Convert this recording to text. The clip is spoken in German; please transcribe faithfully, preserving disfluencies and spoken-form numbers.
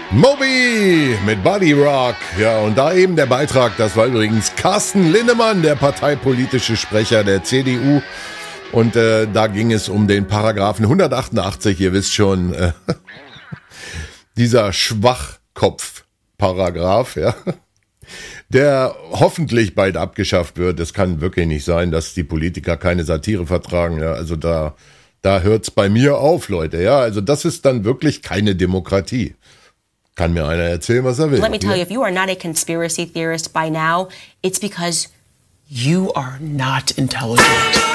Moby mit Buddy Rock. Ja, und da eben der Beitrag, das war übrigens Carsten Linnemann, der parteipolitische Sprecher der C D U. Und äh, da ging es um den Paragraphen hundertachtundachtzig, ihr wisst schon, äh, dieser Schwachkopf-Paragraph, ja, der hoffentlich bald abgeschafft wird. Es kann wirklich nicht sein, dass die Politiker keine Satire vertragen. Ja, also da, da hört's bei mir auf, Leute. Ja, also das ist dann wirklich keine Demokratie. Kann mir einer erzählen, was er will. Let me tell you, if you are not a conspiracy theorist by now, it's because you are not intelligent.